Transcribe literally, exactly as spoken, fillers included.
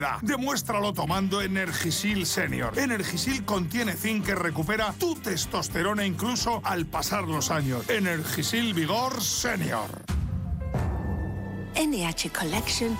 Demuéstralo tomando Energisil Senior. Energisil contiene zinc que recupera tu testosterona incluso al pasar los años. Energisil Vigor Senior. N H Collection